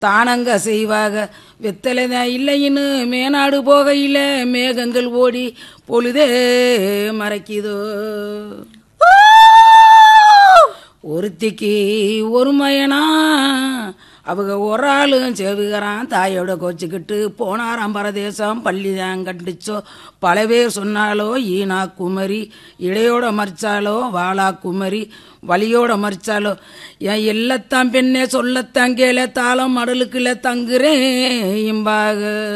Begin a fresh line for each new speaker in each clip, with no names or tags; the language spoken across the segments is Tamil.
தானங்க செய்வாக வெத்தலைதான் இல்லைன்னு மேனாடு போகையில மேகங்கள் ஓடி பொழுதே மறைக்குதோ. ஒருத்திக்கு ஒரு மயனா அவங்க ஒரு ஆளும் செவுகிறான் தாயோட கோச்சிக்கிட்டு போனாராம் பரதேசம் பள்ளிதான் கண்டுச்சோ. பல பேர் சொன்னாலோ ஈனா குமரி, இடையோட மறிச்சாலோ வாளா குமரி, வலியோட மறிச்சாலோ என் எல்லத்தான் பெண்ணே சொல்லத்தான் கேள தாளம் மடலுக்குள்ள தங்குறேன் இம்பாக.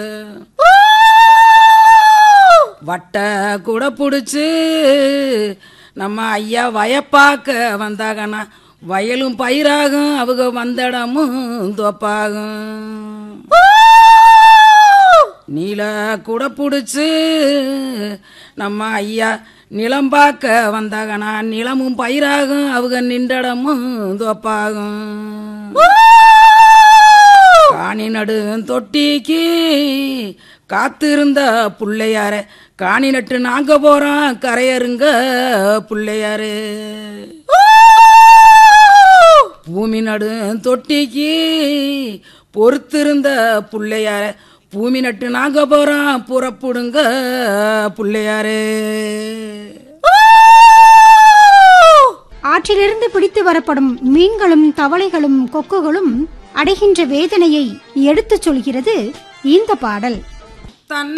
வட்ட கூட பிடிச்சு நம்ம ஐயா வயப்பாக்க வந்தாகனா வயலும் பயிராகும் அவங்க வந்தடமும் தோப்பாகும். நீல கூட பிடிச்சு நம்ம ஐயா நிலம் பார்க்க வந்தாகனா நிலமும் பயிராகும் அவங்க நின்றடமும் தோப்பாகும். காணி நடு தொட்டிக்கு காத்திருந்த புள்ளையார காணி நட்டு நாங்க போறோம் கரையருங்க புள்ளையாரு. பூமி நடு தொட்டிக்கு பொறுத்திருந்த புள்ளையார பூமி நட்டு நாங்க போறோம் புறப்படுங்க புள்ளையாரு.
ஆற்றிலிருந்து பிடித்து வரப்படும் மீன்களும் தவளைகளும் கொக்குகளும் அடைகின்ற வேதனையை எடுத்துச் சொல்கிறது இந்த பாடல்.